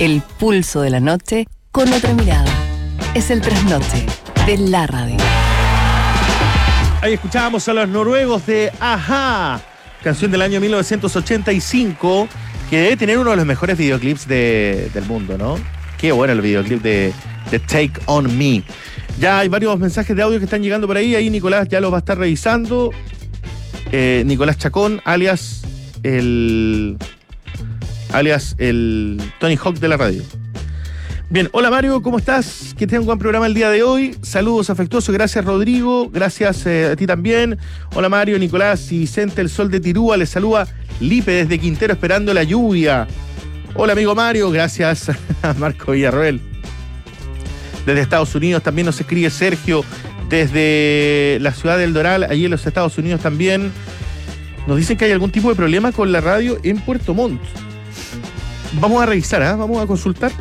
El pulso de la noche con otra mirada. Es el trasnoche de la radio. Ahí escuchábamos a los noruegos de Ajá, canción del año 1985, que debe tener uno de los mejores videoclips del mundo, ¿no? Qué bueno el videoclip de Take On Me. Ya hay varios mensajes de audio que están llegando por ahí Nicolás ya los va a estar revisando. Nicolás Chacón, alias el Tony Hawk de la radio. Bien, hola Mario, ¿cómo estás? Que tengas un buen programa el día de hoy. Saludos afectuosos, gracias Rodrigo, gracias a ti también. Hola Mario, Nicolás y Vicente, el sol de Tirúa, les saluda Lipe desde Quintero esperando la lluvia. Hola amigo Mario, gracias a Marco Villarroel. Desde Estados Unidos también nos escribe Sergio, desde la ciudad del Doral, allí en los Estados Unidos también. Nos dicen que hay algún tipo de problema con la radio en Puerto Montt. Vamos a revisar, vamos a consultar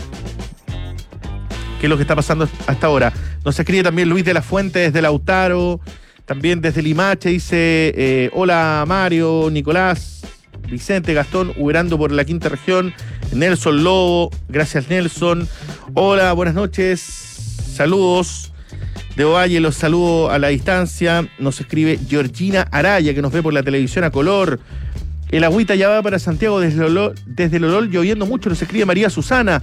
qué es lo que está pasando hasta ahora. Nos escribe también Luis de la Fuente desde Lautaro, también desde Limache, dice, hola Mario, Nicolás, Vicente, Gastón, uberando por la quinta región, Nelson Lobo, gracias Nelson. Hola, buenas noches, saludos. De Ovalle, los saludo a la distancia. Nos escribe Georgina Araya, que nos ve por la televisión a color. El agüita ya va para Santiago desde el Olol, lloviendo mucho. Nos escribe María Susana.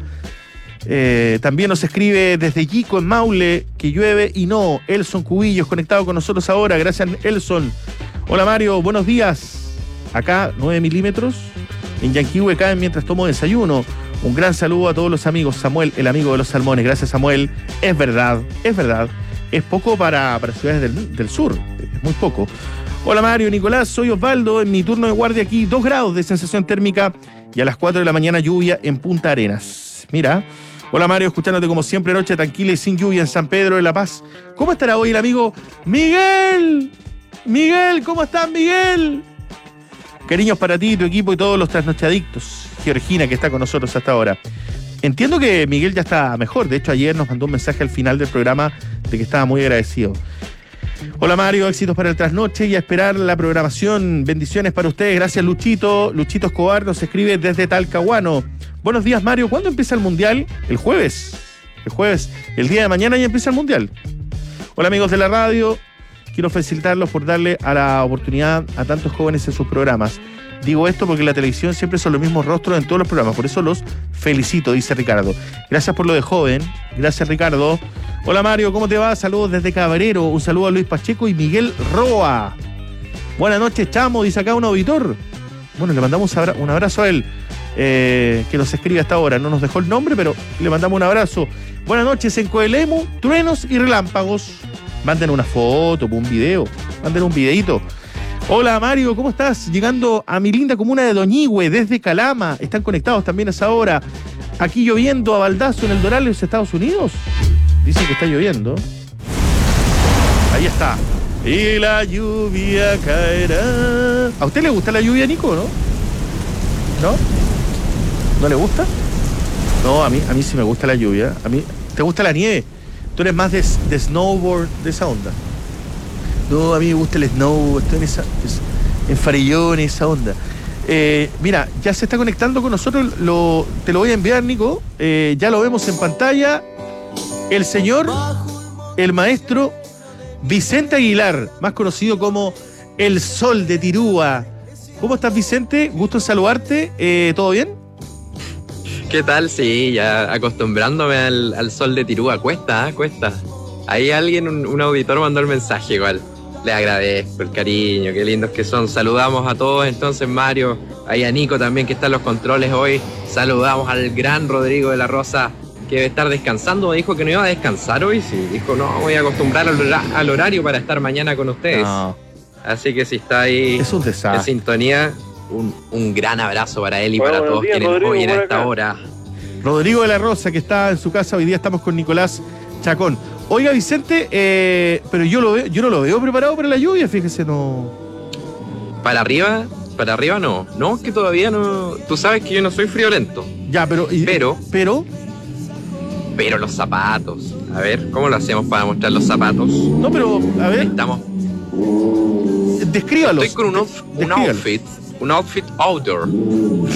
También nos escribe desde Yico, en Maule, que llueve y no. Elson Cubillos, conectado con nosotros ahora. Gracias, Elson. Hola, Mario. Buenos días. Acá, 9 milímetros. En Yanquihue caen mientras tomo desayuno. Un gran saludo a todos los amigos. Samuel, el amigo de los salmones. Gracias, Samuel. Es verdad. Es poco para ciudades del sur. Es muy poco. Hola Mario, Nicolás, soy Osvaldo. En mi turno de guardia aquí, 2 grados de sensación térmica y a las 4 de la mañana lluvia en Punta Arenas. Mira. Hola Mario, escuchándote como siempre, noche tranquila y sin lluvia en San Pedro de la Paz. ¿Cómo estará hoy el amigo Miguel? Miguel, ¿cómo estás, Miguel? Cariños para ti, tu equipo y todos los trasnochadictos. Georgina, que está con nosotros hasta ahora. Entiendo que Miguel ya está mejor. De hecho, ayer nos mandó un mensaje al final del programa de que estaba muy agradecido. Hola Mario, éxitos para el trasnoche y a esperar la programación. Bendiciones para ustedes. Gracias Luchito. Luchito Escobar nos escribe desde Talcahuano. Buenos días Mario. ¿Cuándo empieza el Mundial? El jueves. El día de mañana ya empieza el Mundial. Hola amigos de la radio. Quiero felicitarlos por darle a la oportunidad a tantos jóvenes en sus programas. Digo esto porque en la televisión siempre son los mismos rostros en todos los programas. Por eso los felicito, dice Ricardo. Gracias por lo de joven. Gracias, Ricardo. Hola, Mario, ¿cómo te va? Saludos desde Cabrero. Un saludo a Luis Pacheco y Miguel Roa. Buenas noches, chamo, dice acá un auditor. Bueno, le mandamos un abrazo a él, que nos escribe hasta ahora. No nos dejó el nombre, pero le mandamos un abrazo. Buenas noches, en Coelemu, truenos y relámpagos. Manden una foto, un video. Manden un videito. Hola Mario, ¿cómo estás? Llegando a mi linda comuna de Doñihue, desde Calama. Están conectados también a esa hora. Aquí lloviendo a baldazo en el Doral, en los Estados Unidos. Dicen que está lloviendo. Ahí está. Y la lluvia caerá. ¿A usted le gusta la lluvia, Nico, no? ¿No? ¿No le gusta? No, a mí sí me gusta la lluvia. A mí, ¿te gusta la nieve? Tú eres más de snowboard, de esa onda. No, a mí me gusta el snow, estoy en Farellón, esa onda. Mira, ya se está conectando con nosotros, te lo voy a enviar, Nico. Ya lo vemos en pantalla. El señor, el maestro Vicente Aguilar, más conocido como el Sol de Tirúa. ¿Cómo estás, Vicente? Gusto en saludarte. ¿Todo bien? ¿Qué tal? Sí, ya acostumbrándome al Sol de Tirúa. Cuesta. Ahí alguien, un auditor mandó el mensaje igual. Les agradezco el cariño, qué lindos que son. Saludamos a todos entonces, Mario. Ahí a Nico también, que está en los controles hoy. Saludamos al gran Rodrigo de la Rosa, que debe estar descansando. Me dijo que no iba a descansar hoy. Sí, dijo, no, voy a acostumbrar al horario para estar mañana con ustedes. No. Así que si está ahí es un desastre. En sintonía, un gran abrazo para él y para todos quienes oyen a esta hora. Rodrigo de la Rosa, que está en su casa. Hoy día estamos con Nicolás Chacón. Oiga, Vicente, pero yo no lo veo preparado para la lluvia, fíjese, no. ¿Para arriba no. No, es que todavía no. Tú sabes que yo no soy friolento. Ya, pero los zapatos. A ver, ¿cómo lo hacemos para mostrar los zapatos? No, pero, a ver. Estamos. Descríbalos. Estoy con un outfit outdoor.